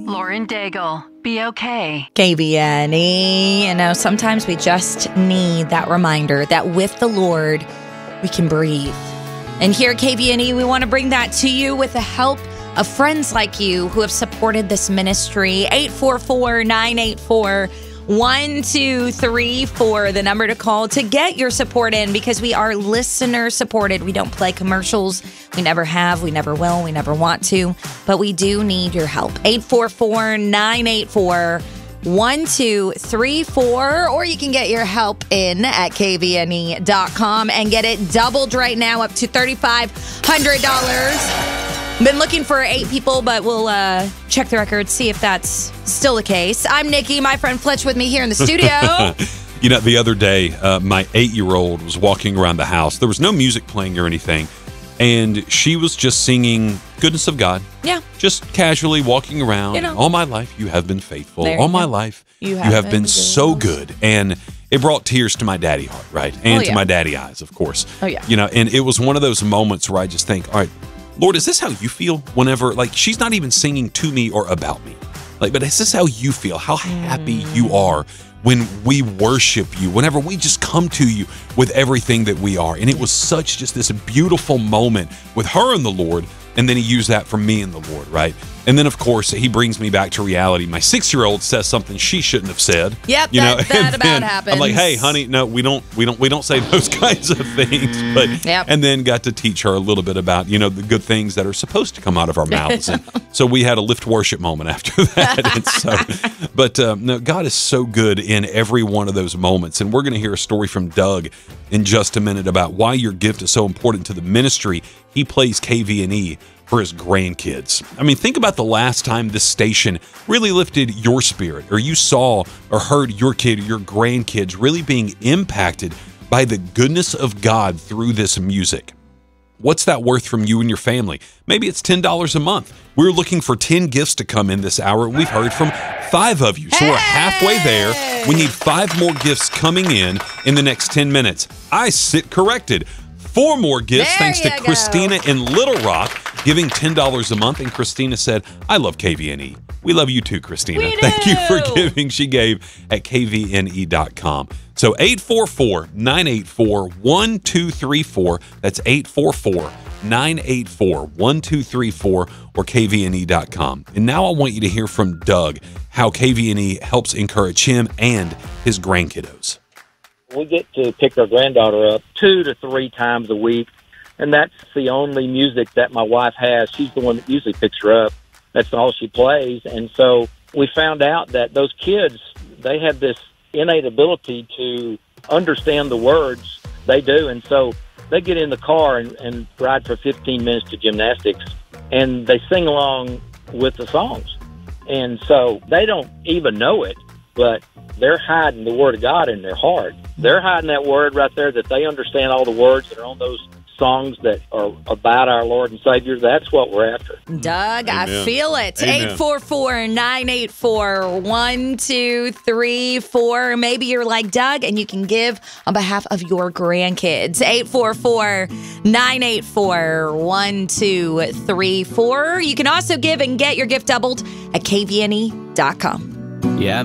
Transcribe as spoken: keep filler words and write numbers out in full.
Lauren Daigle, be okay. K V N E. You know, sometimes we just need that reminder that with the Lord, we can breathe. And here at K V N E, we want to bring that to you with the help of friends like you who have supported this ministry. eight four four, nine eight four, one two three four, the number to call to get your support in, because we are listener supported. We don't play commercials. We never have. We never will. We never want to. But we do need your help. eight four four, nine eight four, one two three four, or you can get your help in at K V N E dot com and get it doubled right now up to three thousand five hundred dollars. Been looking for eight people, but we'll uh, check the records, see if that's still the case. I'm Nikki, my friend Fletch with me here in the studio. You know, the other day, uh, my eight-year-old was walking around the house. There was no music playing or anything, and she was just singing Goodness of God. Yeah. Just casually walking around. You know. All my life, you have been faithful. There All you my go. life, You you have have, been been good. so good. And it brought tears to my daddy heart, right? And Oh, yeah. to my daddy eyes, of course. Oh, yeah. You know, and it was one of those moments where I just think, all right, Lord, is this how you feel whenever, like, she's not even singing to me or about me? Like, but is this how you feel? How happy Mm. you are when we worship you, whenever we just come to you with everything that we are? And it was such just this beautiful moment with her and the Lord. And then he used that for me and the Lord, right? And then, of course, he brings me back to reality. My six-year-old says something she shouldn't have said. Yep, you know, that- that and about then happens. I'm like, hey, honey, no, we don't, we don't, we don't say those kinds of things. But Yep. and then got to teach her a little bit about, you know, the good things that are supposed to come out of our mouths. And so we had a lift worship moment after that. And so, but um, no, God is so good in every one of those moments. And we're going to hear a story from Doug in just a minute about why your gift is so important to the ministry. He plays K V N E for his grandkids. I mean, think about the last time this station really lifted your spirit, or you saw or heard your kid or your grandkids really being impacted by the goodness of God through this music. What's that worth from you and your family? Maybe it's ten dollars a month. We're looking for ten gifts to come in this hour. We've heard from five of you, so we're halfway there. We need five more gifts coming in in the next ten minutes. I sit corrected. Four more gifts, There thanks to you go. Christina in Little Rock, giving ten dollars a month. And Christina said, I love K V N E. We love you too, Christina. We Thank you for do. giving. She gave at K V N E dot com. So eight four four, nine eight four, one two three four. That's eight four four, nine eight four, one two three four or K V N E dot com. And now I want you to hear from Doug, how K V N E helps encourage him and his grandkiddos. We get to pick our granddaughter up two to three times a week, and that's the only music that my wife has. She's the one that usually picks her up. That's all she plays. And so we found out that those kids, they have this innate ability to understand the words. They do. And so they get in the car and, and ride for fifteen minutes to gymnastics, and they sing along with the songs. And so they don't even know it, but they're hiding the Word of God in their heart. They're hiding that word right there, that they understand all the words that are on those songs that are about our Lord and Savior. That's what we're after. Doug, I Amen. feel it. Amen. eight four four, nine eight four, one two three four. Maybe you're like Doug and you can give on behalf of your grandkids. eight four four, nine eight four, one two three four. You can also give and get your gift doubled at K V N E dot com.